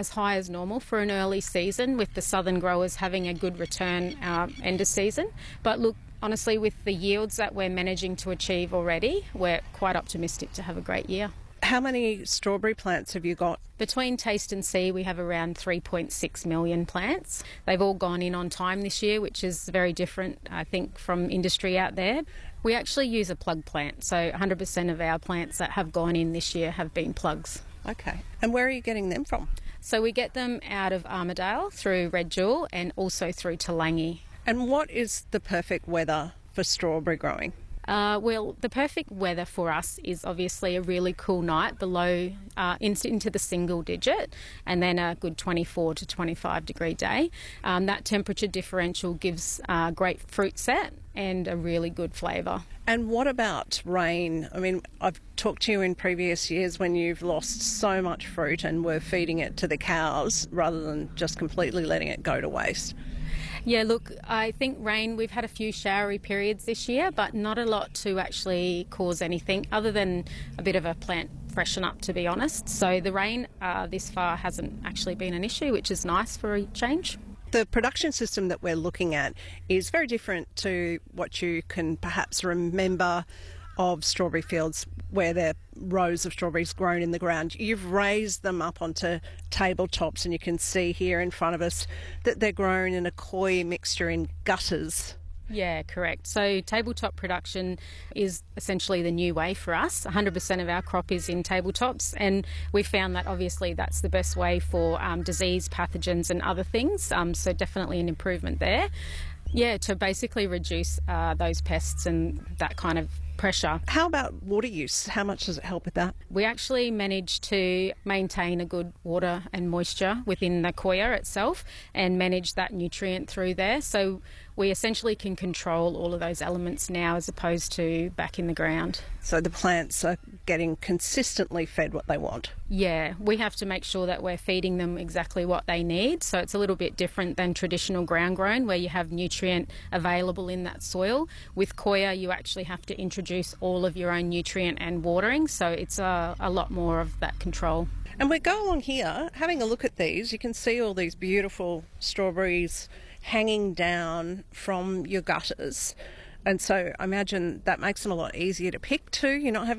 as high as normal for an early season, with the southern growers having a good return end of season. But look, honestly, with the yields that we're managing to achieve already, we're quite optimistic to have a great year. How many strawberry plants have you got? Between Taste and See, we have around 3.6 million plants. They've all gone in on time this year, which is very different, I think, from industry out there. We actually use a plug plant, so 100% of our plants that have gone in this year have been plugs. Okay. And where are you getting them from? So we get them out of Armidale through Red Jewel and also through Talangi. And what is the perfect weather for strawberry growing? Well, the perfect weather for us is obviously a really cool night below into the single digit, and then a good 24 to 25 degree day. That temperature differential gives a great fruit set and a really good flavour. And what about rain? I mean, I've talked to you in previous years when you've lost so much fruit and were feeding it to the cows rather than just completely letting it go to waste. Yeah, look, I think rain, we've had a few showery periods this year, but not a lot to actually cause anything other than a bit of a plant freshen up, to be honest. So the rain this far hasn't actually been an issue, which is nice for a change. The production system that we're looking at is very different to what you can perhaps remember of strawberry fields where there are rows of strawberries grown in the ground. You've raised them up onto tabletops, and you can see here in front of us that they're grown in a coir mixture in gutters. Yeah, correct. So tabletop production is essentially the new way for us. 100% of our crop is in tabletops, and we found that obviously that's the best way for disease, pathogens and other things. So definitely an improvement there. Yeah, to basically reduce those pests and that kind of pressure. How about water use? How much does it help with that? We actually manage to maintain a good water and moisture within the coir itself and manage that nutrient through there. So we essentially can control all of those elements now as opposed to back in the ground. So the plants are getting consistently fed what they want? Yeah, we have to make sure that we're feeding them exactly what they need. So it's a little bit different than traditional ground grown where you have nutrient available in that soil. With coir, you actually have to introduce all of your own nutrient and watering. So it's a lot more of that control. And we go along here, having a look at these, you can see all these beautiful strawberries hanging down from your gutters. And so I imagine that makes them a lot easier to pick too. You're not having